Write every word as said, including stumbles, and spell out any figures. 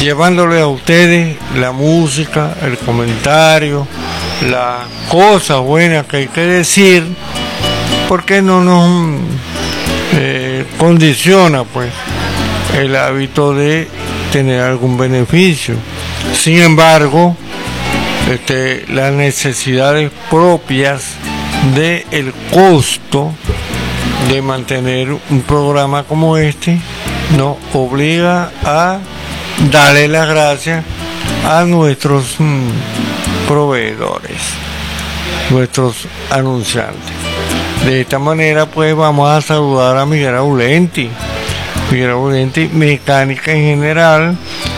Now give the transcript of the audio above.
llevándole a ustedes la música, el comentario, las cosas buenas que hay que decir, porque no nos eh, condiciona pues el hábito de tener algún beneficio. Sin embargo, este, las necesidades propias del costo de mantener un programa como este nos obliga a darle las gracias a nuestros mmm, proveedores, nuestros anunciantes. De esta manera pues vamos a saludar a Miguel Aulenti, Miguel Aulenti, Mecánica en General,